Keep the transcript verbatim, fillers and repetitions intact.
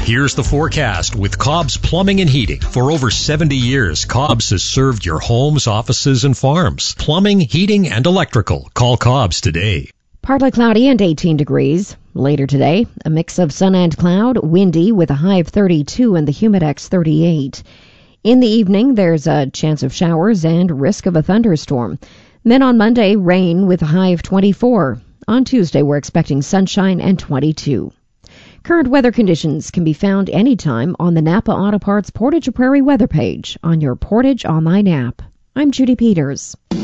Here's the forecast with Cobb's Plumbing and Heating. For over seventy years, Cobb's has served your homes, offices, and farms. Plumbing, heating, and electrical. Call Cobb's today. Partly cloudy and eighteen degrees. Later today, a mix of sun and cloud, windy with a high of thirty-two and the humidex thirty-eight. In the evening, there's a chance of showers and risk of a thunderstorm. Then on Monday, rain with a high of twenty-four. On Tuesday, we're expecting sunshine and twenty-two. Current weather conditions can be found anytime on the Napa Auto Parts Portage Prairie weather page on your Portage Online app. I'm Judy Peters.